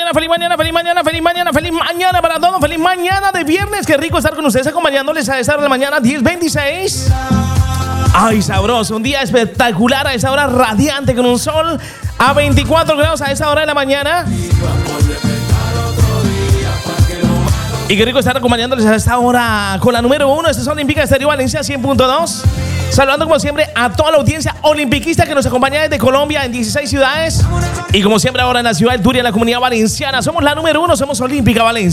feliz mañana para todos, feliz mañana de viernes. Qué rico estar con ustedes acompañándoles a esta hora de la mañana, 10:26. Ay, sabroso, un día espectacular a esa hora, radiante con un sol a 24 grados a esa hora de la mañana. Y qué rico estar acompañándoles a esta hora con la número 1. Esta es Olímpica Estéreo Valencia 100.2. Saludando como siempre a toda la audiencia olimpiquista que nos acompaña desde Colombia en 16 ciudades. Y como siempre ahora en la ciudad del Turia, en la Comunidad Valenciana. Somos la número 1, somos Olímpica Valencia.